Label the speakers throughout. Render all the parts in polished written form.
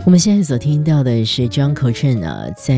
Speaker 1: 我们现在所听到的是 John Coltrane 在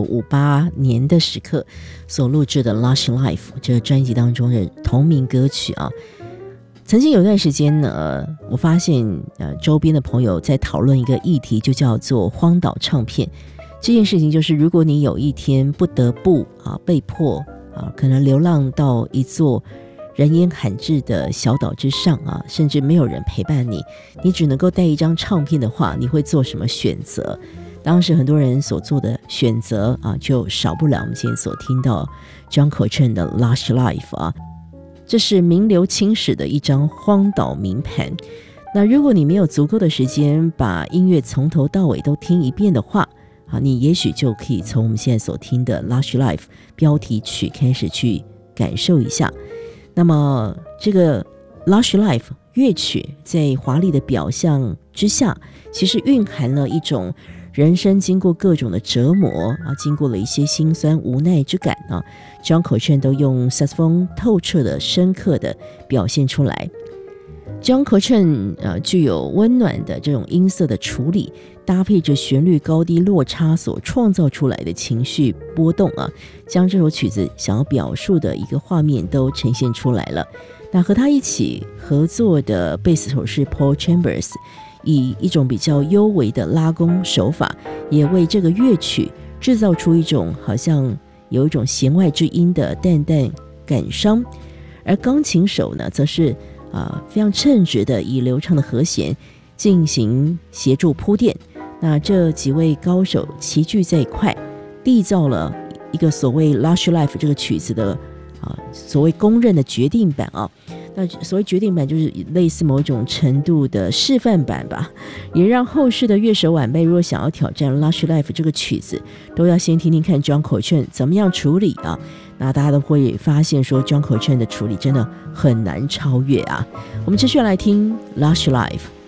Speaker 1: 1958年的时刻所录制的 Lush Life 这个专辑当中的同名歌曲啊。曾经有一段时间呢，我发现周边的朋友在讨论一个议题，就叫做荒岛唱片。这件事情就是，如果你有一天不得不被迫可能流浪到一座人烟罕至的小岛之上甚至没有人陪伴你，你只能够带一张唱片的话，你会做什么选择？当时很多人所做的选择就少不了我们今天所听到 John Coltrane 的 Lush Life 这是名留青史的一张荒岛名盘。那如果你没有足够的时间把音乐从头到尾都听一遍的话你也许就可以从我们现在所听的 Lush Life 标题曲开始去感受一下。那么这个 Lush Life 乐曲在华丽的表象之下，其实蕴含了一种人生经过各种的折磨经过了一些辛酸无奈之感John Coltrane 都用萨克斯风透彻的深刻的表现出来。John Coltrane 具有温暖的这种音色的处理，搭配着旋律高低落差所创造出来的情绪波动将这首曲子想要表述的一个画面都呈现出来了。那和他一起合作的贝斯手是 Paul Chambers， 以一种比较幽微的拉弓手法，也为这个乐曲制造出一种好像有一种弦外之音的淡淡感伤。而钢琴手呢，则是非常称职的以流畅的和弦进行协助铺垫。那这几位高手齐聚在一块，缔造了一个所谓 Lush Life 这个曲子的所谓公认的决定版那所谓决定版就是类似某种程度的示范版吧，也让后世的乐手晚辈如果想要挑战 Lush Life 这个曲子，都要先听听看 John Coltrane 怎么样处理那大家都会发现说 John Coltrane 的处理真的很难超越我们继续来听 Lush Life。